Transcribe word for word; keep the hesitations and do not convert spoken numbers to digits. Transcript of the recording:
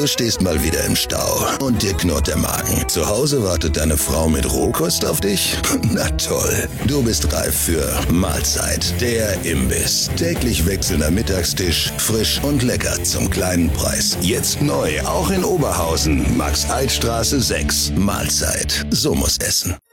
stehst mal wieder im Stau und dir knurrt der Magen. Zu Hause wartet deine Frau mit Rohkost auf dich? Na toll, du bist reif für Mahlzeit, der Imbiss. Täglich wechselnder Mittagstisch, frisch und lecker zum kleinen Preis. Jetzt neu, auch in Oberhausen, Max-Eid-Straße sechs. Mahlzeit, so muss essen.